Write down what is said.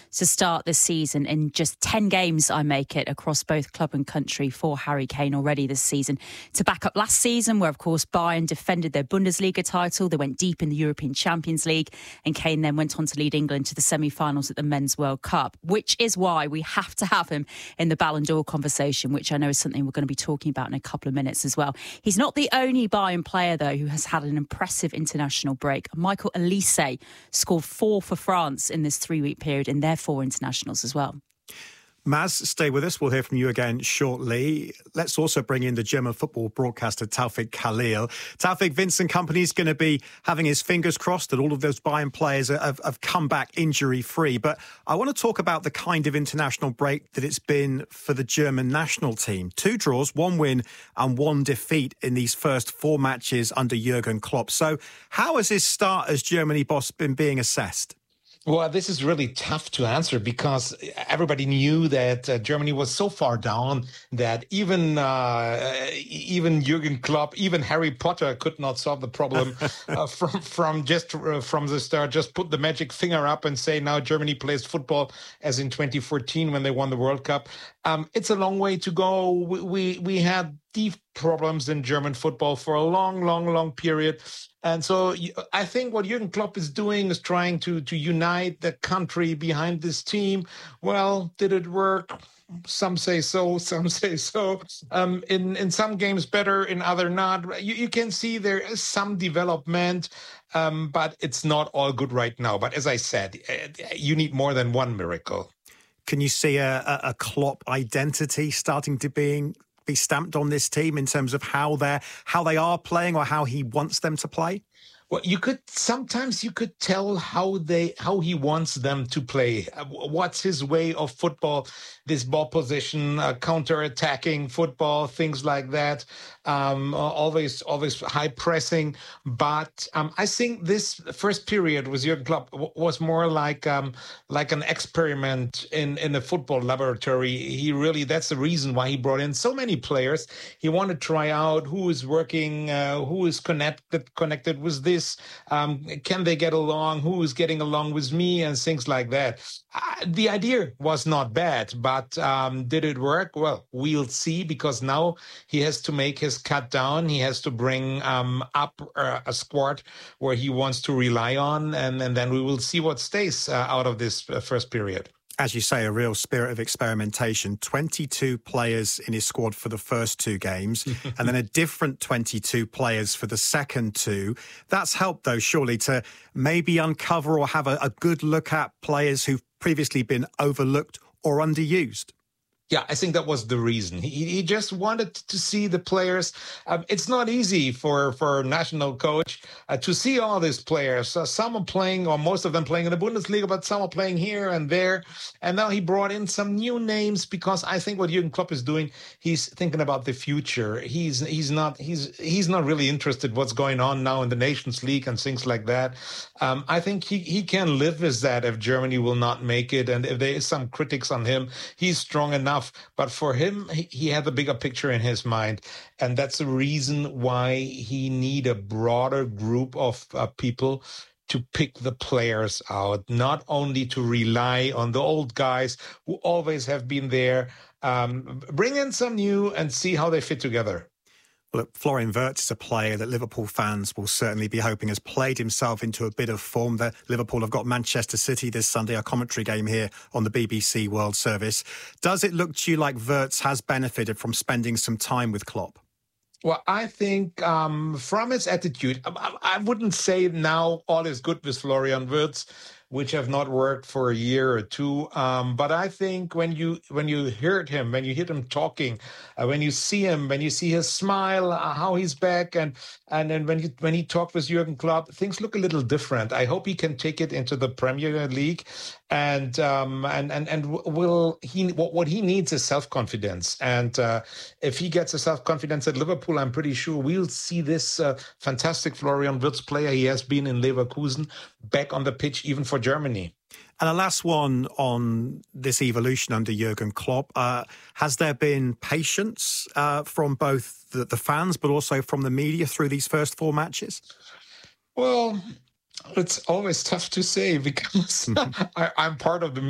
to start this season. In just 10 games, I make it across both club and country for Harry Kane already this season. To back up last season, where, of course, Bayern defended their Bundesliga title. They went deep in the European Champions League, and Kane then went on to lead England to the semi-finals at the Men's World Cup, which is why we have to have him in the Ballon d'Or conversation, which I know is something we're going to be talking about in a couple of minutes as well. He's not the only Bayern player, though, who has had an impressive international break. Michael Olise scored 4 for France in this 3-week period in their 4 internationals as well. Maz, stay with us. We'll hear from you again shortly. Let's also bring in the German football broadcaster Taufik Khalil. Taufik, Vincent Kompany is going to be having his fingers crossed that all of those Bayern players have come back injury-free. But I want to talk about the kind of international break that it's been for the German national team. 2 draws, 1 win and 1 defeat in these first 4 matches under Jurgen Klopp. So how has his start as Germany boss been being assessed? Well, this is really tough to answer because everybody knew that Germany was so far down that even Jurgen Klopp, even Harry Potter could not solve the problem from the start. Just put the magic finger up and say now Germany plays football as in 2014 when they won the World Cup. It's a long way to go. We had deep problems in German football for a long period. And so I think what Jurgen Klopp is doing is trying to unite the country behind this team. Well, did it work? Some say so, some say so. In some games better, in other not. You can see there is some development, but it's not all good right now. But as I said, you need more than one miracle. Can you see a Klopp identity starting to be stamped on this team in terms of how they are playing or how he wants them to play? Well, sometimes you could tell how he wants them to play. What's his way of football? This ball position, counter-attacking football, things like that. Always high pressing. But I think this first period with Jurgen Klopp was more like an experiment in a football laboratory. That's the reason why he brought in so many players. He wanted to try out who is working, who is connected with this. Can they get along? Who is getting along with me? And things like that. The idea was not bad, but did it work? Well, we'll see, because now he has to make his cut down. He has to bring up a squad where he wants to rely on, and then we will see what stays out of this first period. As you say, a real spirit of experimentation. 22 players in his squad for the first 2 games, and then a different 22 players for the second 2. That's helped, though, surely, to maybe uncover or have a good look at players who've previously been overlooked or underused. Yeah, I think that was the reason. He just wanted to see the players. It's not easy for a national coach to see all these players. Some are playing, or most of them playing in the Bundesliga, but some are playing here and there. And now he brought in some new names, because I think what Jurgen Klopp is doing, he's thinking about the future. He's not really interested what's going on now in the Nations League and things like that. I think he can live with that if Germany will not make it, and if there is some critics on him, he's strong enough. But for him, he had the bigger picture in his mind. And that's the reason why he need a broader group of people to pick the players out, not only to rely on the old guys who always have been there. Bring in some new and see how they fit together. Well, look, Florian Wirtz is a player that Liverpool fans will certainly be hoping has played himself into a bit of form. That Liverpool have got Manchester City this Sunday, a commentary game here on the BBC World Service. Does it look to you like Wirtz has benefited from spending some time with Klopp? Well, I think from his attitude, I wouldn't say now all is good with Florian Wirtz, which have not worked for a year or 2. But I think when you heard him, when you hear him talking, when you see him, when you see his smile, how he's back, and then when he talked with Jurgen Klopp, things look a little different. I hope he can take it into the Premier League, and what he needs is self-confidence. And if he gets a self-confidence at Liverpool, I'm pretty sure we'll see this fantastic Florian Wirtz player he has been in Leverkusen back on the pitch, even for Germany. And a last one on this evolution under Jurgen Klopp. Has there been patience from both the fans but also from the media through these first 4 matches? Well, it's always tough to say because I'm part of the